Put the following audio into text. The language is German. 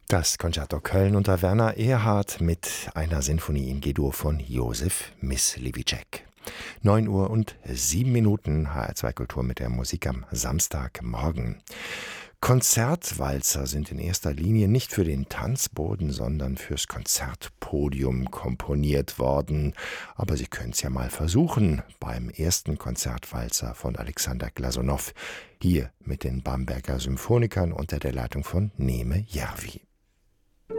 Das Concerto Köln unter Werner Erhard mit einer Sinfonie in G-Dur von Josef Myslivicek. 9:07 HR2 Kultur mit der Musik am Samstagmorgen. Konzertwalzer sind in erster Linie nicht für den Tanzboden, sondern fürs Konzertpodium komponiert worden. Aber Sie können es ja mal versuchen beim ersten Konzertwalzer von Alexander Glasunow. Hier mit den Bamberger Symphonikern unter der Leitung von Neme Järvi.